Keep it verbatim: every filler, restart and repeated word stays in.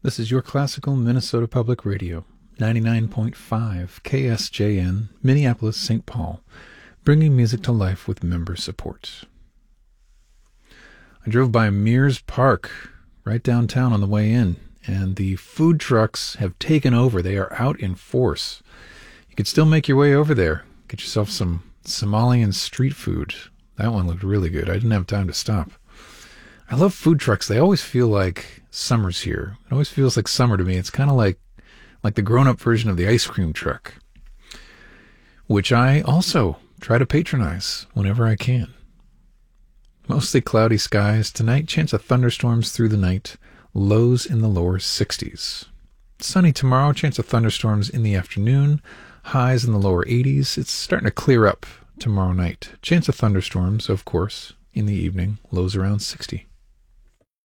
This is your classical Minnesota Public Radio, ninety-nine point five K S J N, Minneapolis, Saint Paul, bringing music to life with member support. I drove by Mears Park, right downtown on the way in, and the food trucks have taken over. They are out in force. You could still make your way over there. Get yourself some Somalian street food. That one looked really good. I didn't have time to stop. I love food trucks. They always feel like summer's here. It always feels like summer to me. It's kind of like like the grown-up version of the ice cream truck, which I also try to patronize whenever I can. Mostly cloudy skies tonight, chance of thunderstorms through the night, lows in the lower sixties. Sunny tomorrow, chance of thunderstorms in the afternoon, highs in the lower eighties. It's starting to clear up tomorrow night. Chance of thunderstorms, of course, in the evening, lows around sixty.